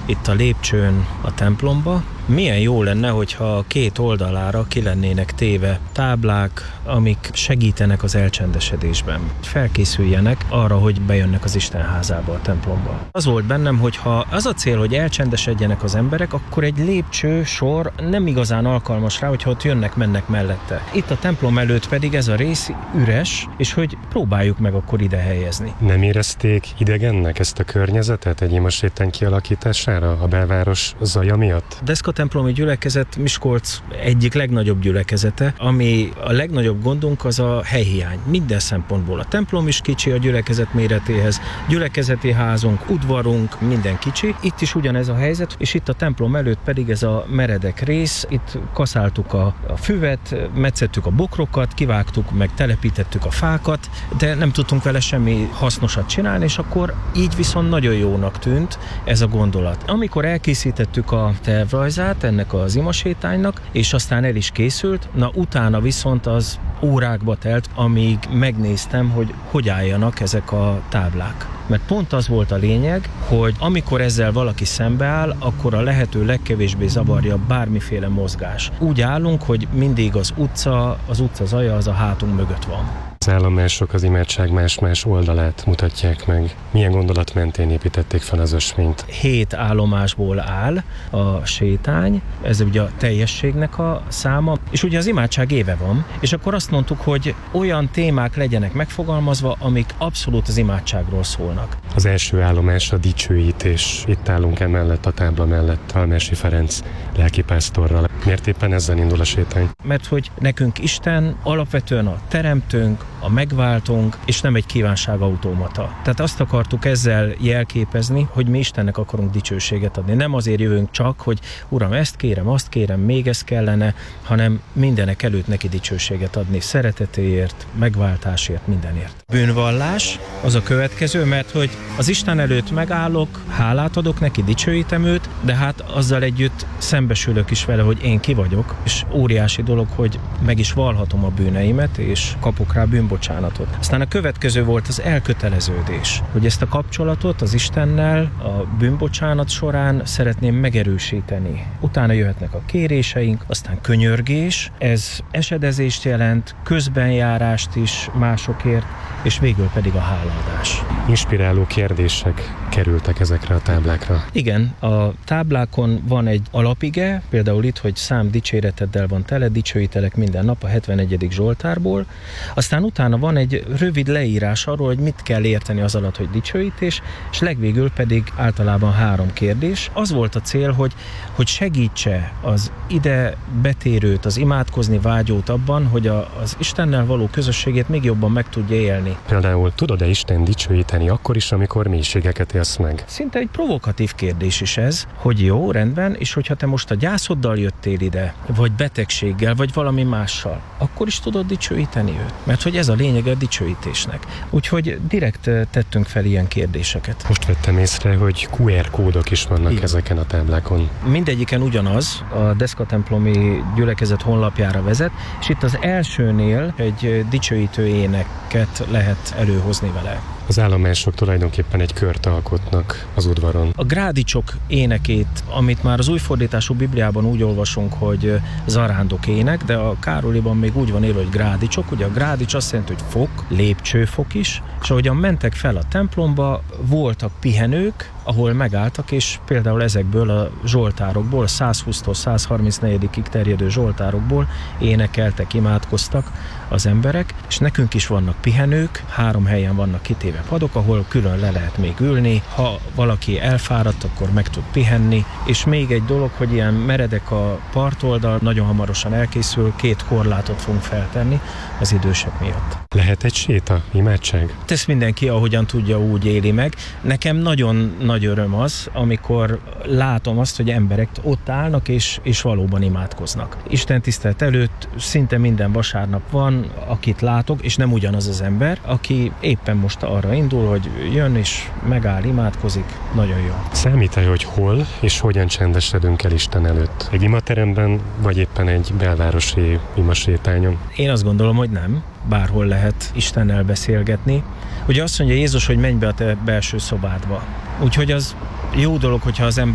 itt a lépcsőn a templomba. Milyen jó lenne, hogyha két oldalára ki lennének téve táblák, amik segítenek az elcsendesedésben. Felkészüljenek arra, hogy bejönnek az Isten házába, a templomba. Az volt bennem, hogy ha az a cél, hogy elcsendesedjenek az emberek, akkor egy lépcső sor nem igazán alkalmas rá, hogyha ott jönnek-mennek mellette. Itt a templom előtt pedig ez a rész üres, és hogy próbáljuk meg akkor ide helyezni. Nem érezték idegennek ezt a környezetet egy imasétány kialakítására a belváros zaja miatt? Deszkatemplomi gyülekezet Miskolc egyik legnagyobb gyülekezete, ami a legnagyobb gondunk az a helyhiány. Minden szempontból. A templom is kicsi a gyülekezet méretéhez, gyülekezeti házunk, udvarunk, minden kicsi. Itt is ugyanez a helyzet, és itt a templom előtt pedig ez a meredek rész. Itt kaszáltuk a füvet, metszettük a bokrokat, kivágtuk, meg telepítettük a fákat, de nem tudtunk vele semmi hasznosat csinálni, és akkor így viszont nagyon jónak tűnt ez a gondolat. Amikor elkészítettük a tervrajzát ennek az imasétánynak, és aztán el is készült, na utána viszont az órákba telt, amíg megnéztem, hogy álljanak ezek a táblák. Mert pont az volt a lényeg, hogy amikor ezzel valaki szembeáll, akkor a lehető legkevésbé zavarja bármiféle mozgás. Úgy állunk, hogy mindig az utca zaja az a hátunk mögött van. Az állomások az imádság más-más oldalát mutatják meg. Milyen gondolat mentén építették fel az ösvényt? 7 állomásból áll a sétány, ez ugye a teljességnek a száma, és ugye az imádság éve van, és akkor azt mondtuk, hogy olyan témák legyenek megfogalmazva, amik abszolút az imádságról szólnak. Az első állomás a dicsőítés. Itt állunk emellett a tábla mellett Almási Ferenc lelkipásztorral. Miért éppen ezzel indul a sétány? Mert hogy nekünk Isten alapvetően a teremtőnk, a megváltónk, és nem egy kívánságautomata. Tehát azt akartuk ezzel jelképezni, hogy mi Istennek akarunk dicsőséget adni. Nem azért jövünk csak, hogy Uram, ezt kérem, azt kérem, még ez kellene, hanem mindenek előtt neki dicsőséget adni, szeretetéért, megváltásért, mindenért. Bűnvallás az a következő, mert hogy az Isten előtt megállok, hálát adok neki, dicsőítem őt, de hát azzal együtt szembesülök is vele, hogy én ki vagyok, és óriási dolog, hogy meg is vallhatom a bűneimet, és kapok rá bűnbocsánatot. Aztán a következő volt az elköteleződés, hogy ezt a kapcsolatot az Istennel a bűnbocsánat során szeretném megerősíteni. Utána jöhetnek a kéréseink, aztán könyörgés, ez esedezést jelent, közbenjárást is másokért, és végül pedig a hálaadás. Inspiráló kérdések kerültek ezekre a táblákra. Igen, a táblákon van egy alapige, például itt, hogy szám dicséreteddel van tele, dicsőítelek minden nap a 71. Zsoltárból. Aztán utána van egy rövid leírás arról, hogy mit kell érteni az alatt, hogy dicsőítés, és legvégül pedig általában 3 kérdés. Az volt a cél, hogy segítse az ide betérőt, az imádkozni vágyót abban, hogy az Istennel való közösségét még jobban meg tudja élni. Például tudod-e Isten dicsőíteni akkor is, amikor mélységeket élsz meg? Szinte egy provokatív kérdés is ez, hogy jó, rendben, és hogyha te most a gyászoddal jöttél ide, vagy betegséggel, vagy valami mással, akkor is tudod dicsőíteni őt. Mert hogy ez a lényege a dicsőítésnek. Úgyhogy direkt tettünk fel ilyen kérdéseket. Most vettem észre, hogy QR kódok is vannak igen. Ezeken a táblákon. Mindegyiken ugyanaz, a Deszkatemplomi gyülekezet honlapjára vezet, és itt az elsőnél egy dicsőítő éneket lehet előhozni vele. Az állomások tulajdonképpen egy kört alkotnak az udvaron. A grádicsok énekét, amit már az újfordítású Bibliában úgy olvasunk, hogy zarándok ének, de a Károliban még úgy van írva, hogy grádicsok. Ugye a grádics azt jelenti, hogy fok, lépcsőfok is, és ahogyan mentek fel a templomba, voltak pihenők, ahol megálltak, és például ezekből a zsoltárokból, a 120-tól 134-ig terjedő zsoltárokból énekeltek, imádkoztak az emberek, és nekünk is vannak pihenők, 3 helyen vannak kitéve padok, ahol külön le lehet még ülni, ha valaki elfáradt, akkor meg tud pihenni, és még egy dolog, hogy ilyen meredek a partoldal, nagyon hamarosan elkészül, 2 korlátot fogunk feltenni az idősek miatt. Lehet egy séta, imádság? Ezt mindenki, ahogyan tudja, úgy éli meg. Nekem nagyon nagy öröm az, amikor látom azt, hogy emberek ott állnak és valóban imádkoznak. Isten tisztelet előtt szinte minden vasárnap van, akit látok, és nem ugyanaz az ember, aki éppen most arra indul, hogy jön és megáll, imádkozik. Nagyon jó. Számít-e, hogy hol és hogyan csendesedünk el Isten előtt? Egy imateremben, vagy éppen egy belvárosi imasétányon? Én azt gondolom, hogy nem. Bárhol lehet Istennel beszélgetni. Ugye azt mondja Jézus, hogy menj be a te belső szobádba. Úgyhogy az jó dolog, hogyha az ember